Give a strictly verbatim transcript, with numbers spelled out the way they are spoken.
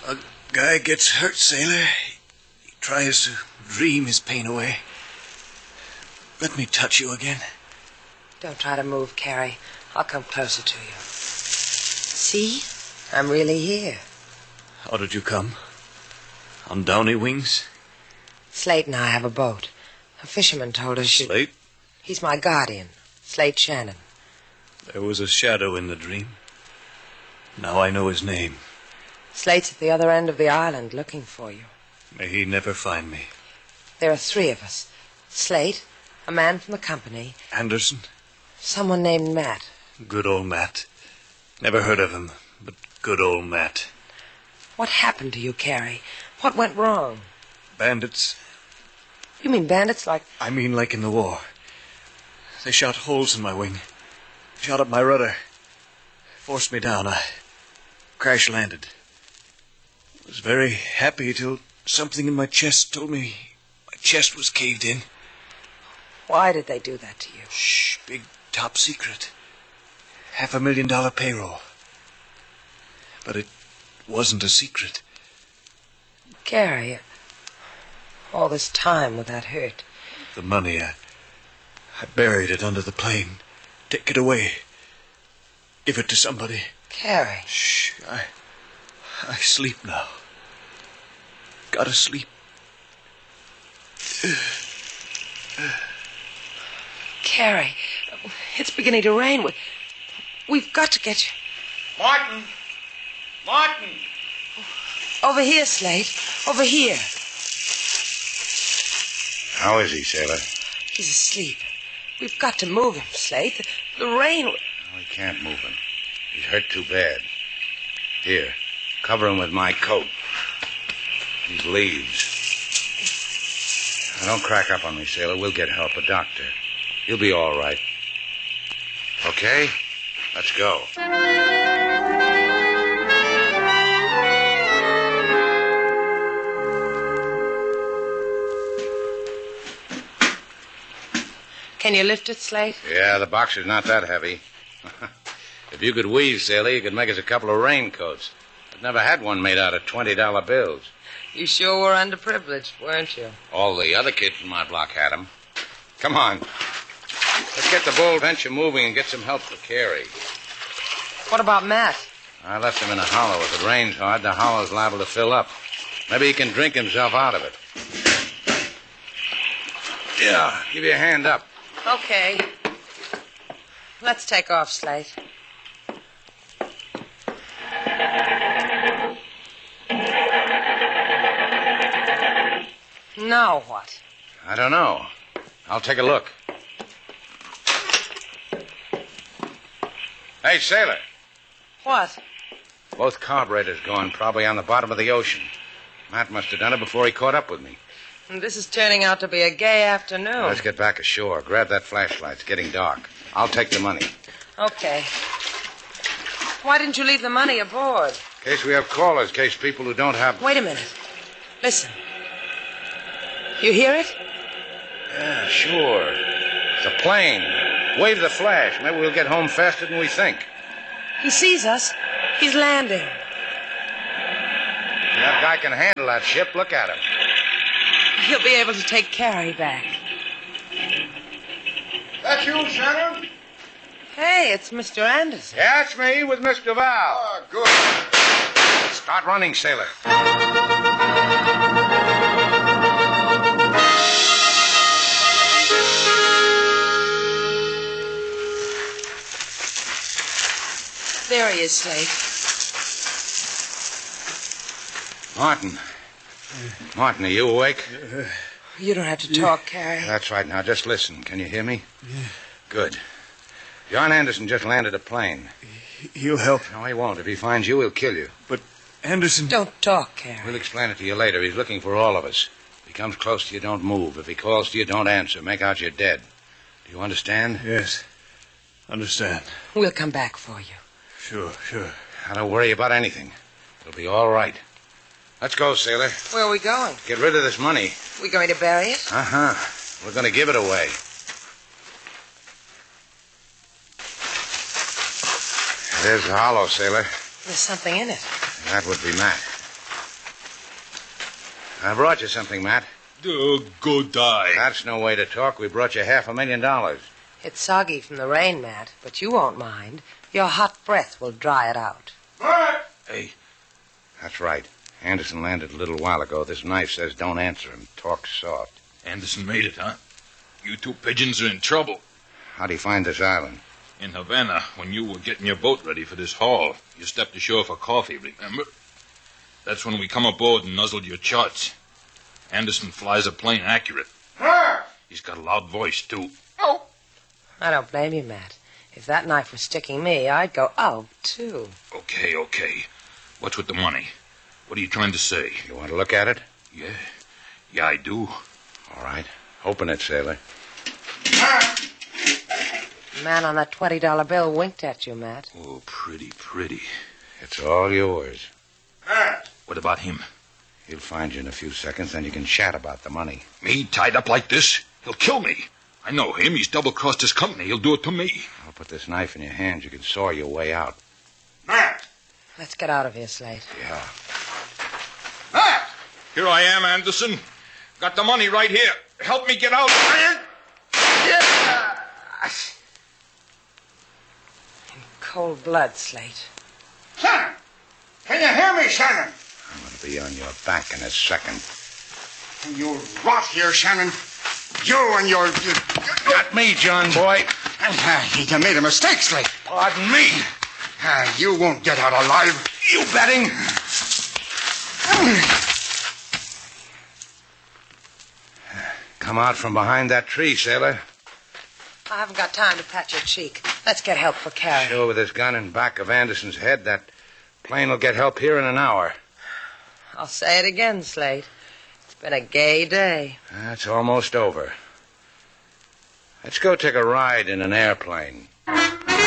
A guy gets hurt, sailor. He tries to dream his pain away. Let me touch you again. Don't try to move, Carrie. I'll come closer to you. See? I'm really here. How did you come? On downy wings? Slate and I have a boat. A fisherman told us you... Slate? He's my guardian, Slate Shannon. There was a shadow in the dream. Now I know his name. Slate's at the other end of the island looking for you. May he never find me. There are three of us. Slate, a man from the company. Anderson? Someone named Matt. Good old Matt. Never heard of him, but good old Matt. What happened to you, Carrie? What went wrong? Bandits. You mean bandits like... I mean like in the war. They shot holes in my wing. Shot up my rudder. Forced me down. I crash landed. Was very happy till something in my chest told me my chest was caved in. Why did they do that to you? Shh, big top secret. Half a million dollar payroll. But it wasn't a secret. Carrie, all this time with that hurt. The money, I, I buried it under the plane. Take it away. Give it to somebody. Carrie. Shh, I, I sleep now. Gotta sleep. Carrie, it's beginning to rain. We, we've got to get you... Martin! Martin! Over here, Slate. Over here. How is he, sailor? He's asleep. We've got to move him, Slate. The, the rain... No, we can't move him. He's hurt too bad. Here, cover him with my coat. These leaves. Now, don't crack up on me, sailor. We'll get help, a doctor. He'll be all right. Okay? Let's go. Can you lift it, Slate? Yeah, the box is not that heavy. If you could weave, sailor, you could make us a couple of raincoats. I've never had one made out of twenty dollar bills. You sure were underprivileged, weren't you? All the other kids in my block had them. Come on. Let's get the bull venture moving and get some help for Carrie. What about Matt? I left him in a hollow. If it rains hard, the hollow's liable to fill up. Maybe he can drink himself out of it. Yeah, give you a hand up. Okay. Let's take off, Slate. Now what? I don't know. I'll take a look. Hey, sailor. What? Both carburetors going, probably on the bottom of the ocean. Matt must have done it before he caught up with me. And this is turning out to be a gay afternoon. Let's get back ashore. Grab that flashlight. It's getting dark. I'll take the money. Okay. Why didn't you leave the money aboard? In case we have callers, in case people who don't have... Wait a minute. Listen. You hear it? Yeah, sure. It's a plane. Wave the flash. Maybe we'll get home faster than we think. He sees us. He's landing. That guy can handle that ship. Look at him. He'll be able to take Carrie back. That you, Shannon? Hey, it's Mister Anderson. Yeah, it's me with Mister Val. Ah, good. Start running, sailor. There he is, Slate. Martin. Martin, are you awake? You don't have to talk, Carrie. That's right. Now, just listen. Can you hear me? Yeah. Good. John Anderson just landed a plane. He'll help. No, he won't. If he finds you, he'll kill you. But Anderson... Don't talk, Carrie. We'll explain it to you later. He's looking for all of us. If he comes close to you, don't move. If he calls to you, don't answer. Make out you're dead. Do you understand? Yes. Understand. We'll come back for you. Sure, sure. Now, don't worry about anything. It'll be all right. Let's go, sailor. Where are we going? Get rid of this money. We going to bury it? Uh-huh. We're going to give it away. There's the hollow, sailor. There's something in it. That would be Matt. I brought you something, Matt. Oh, go die. That's no way to talk. We brought you half a million dollars. It's soggy from the rain, Matt, but you won't mind. Your hot breath will dry it out. Matt! Hey, That's right. Anderson landed a little while ago. This knife says don't answer him. Talk soft. Anderson made it, huh? You two pigeons are in trouble. How'd he find this island? In Havana, when you were getting your boat ready for this haul, you stepped ashore for coffee, remember? That's when we come aboard and nuzzled your charts. Anderson flies a plane accurate. Matt! He's got a loud voice, too. Oh! I don't blame you, Matt. If that knife was sticking me, I'd go, oh, too. Okay, okay. What's with the money? What are you trying to say? You want to look at it? Yeah. Yeah, I do. All right. Open it, sailor. Matt! The man on that twenty dollar bill winked at you, Matt. Oh, pretty, pretty. It's all yours. Matt! What about him? He'll find you in a few seconds, then you can chat about the money. Me tied up like this? He'll kill me. I know him. He's double-crossed his company. He'll do it to me. I'll put this knife in your hands. You can saw your way out. Matt! Let's get out of here, Slate. Yeah. Matt! Here I am, Anderson. Got the money right here. Help me get out. In cold blood, Slate. Shannon! Can you hear me, Shannon? I'm going to be on your back in a second. You rot here, Shannon. You and your... you Not me, John boy. Uh, you made a mistake, Slate. Pardon me. Uh, you won't get out alive. You betting? Come out from behind that tree, sailor. I haven't got time to pat your cheek. Let's get help for Carrie. Sure, with this gun in back of Anderson's head, that plane will get help here in an hour. I'll say it again, Slate. It's been a gay day. That's almost over. Let's go take a ride in an airplane.